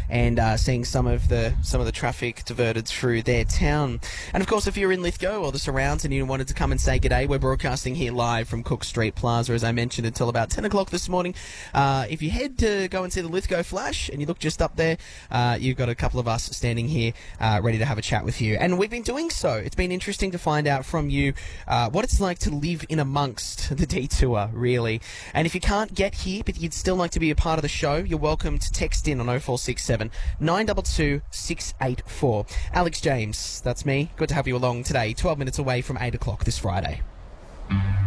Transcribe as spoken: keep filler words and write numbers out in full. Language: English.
and uh, seeing some of the some of the traffic diverted through their town. And of course, if you're in Lithgow or the surrounds and you wanted to come and say g'day, we're broadcasting here live from Cook Street Plaza, as I mentioned, until about ten o'clock this morning. Uh, if you head to go and see the Lithgow Flash and you look just up there, uh, you've got a couple of us standing here uh, ready to have a chat with you. And we've been doing so. It's been interesting to find out from you uh, what it's like to live in amongst the detour, really. And if you can't get here, but you'd still like to be a part of the show, you're welcome to text in on oh four six seven, nine two two, six eight four. Alex James, that's me. Good to have you along today, twelve minutes away from eight o'clock this Friday.